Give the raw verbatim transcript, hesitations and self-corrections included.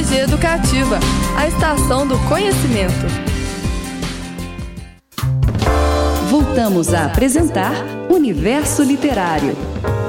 Tarde Educativa, a estação do conhecimento. Voltamos a apresentar Universo Literário.